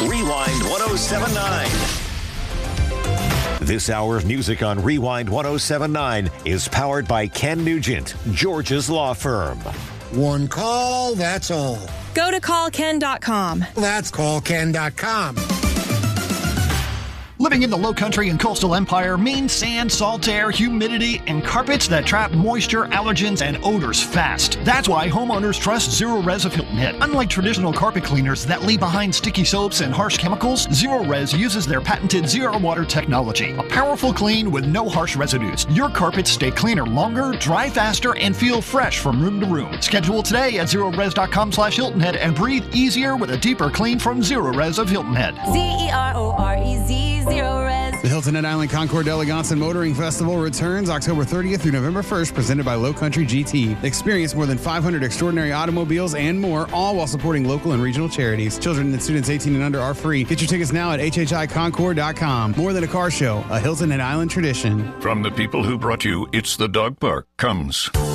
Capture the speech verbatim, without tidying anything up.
Rewind one oh seven point nine. This hour of music on Rewind one oh seven point nine is powered by Ken Nugent, George's law firm. One call, that's all. Go to call ken dot com. That's call ken dot com. Living in the low country and coastal empire means sand, salt air, humidity, and carpets that trap moisture, allergens, and odors fast. That's why homeowners trust Zero-Res of Hilton Head. Unlike traditional carpet cleaners that leave behind sticky soaps and harsh chemicals, Zero-Res uses their patented zero-water technology. A powerful clean with no harsh residues. Your carpets stay cleaner longer, dry faster, and feel fresh from room to room. Schedule today at zero res dot com slash Hilton Head and breathe easier with a deeper clean from Zero-Res of Hilton Head. Z E R O R E Z. Zero-Res. The Hilton Head Island Concours d'Elegance and Motoring Festival returns October thirtieth through November first, presented by Low Country G T. Experience more than five hundred extraordinary automobiles and more, all while supporting local and regional charities. Children and students eighteen and under are free. Get your tickets now at H H I concours dot com. More than a car show, a Hilton Head Island tradition. From the people who brought you It's the Dog Park comes